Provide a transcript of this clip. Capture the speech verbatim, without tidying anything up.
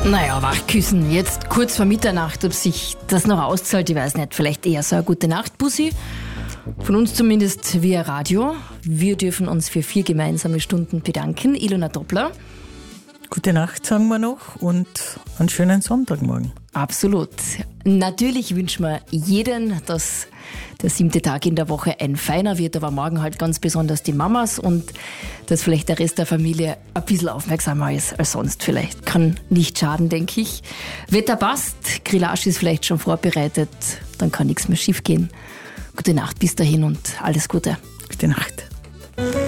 Naja, wachküssen, jetzt kurz vor Mitternacht, ob sich das noch auszahlt, ich weiß nicht, vielleicht eher so eine gute Nacht, Bussi. Von uns zumindest via Radio. Wir dürfen uns für vier gemeinsame Stunden bedanken. Ilona Doppler. Gute Nacht, sagen wir noch, und einen schönen Sonntagmorgen. Absolut. Natürlich wünschen wir jeden, dass der siebte Tag in der Woche ein feiner wird, aber morgen halt ganz besonders die Mamas und dass vielleicht der Rest der Familie ein bisschen aufmerksamer ist als sonst vielleicht. Kann nicht schaden, denke ich. Wetter passt, Grillage ist vielleicht schon vorbereitet, dann kann nichts mehr schief gehen. Gute Nacht bis dahin und alles Gute. Gute Nacht.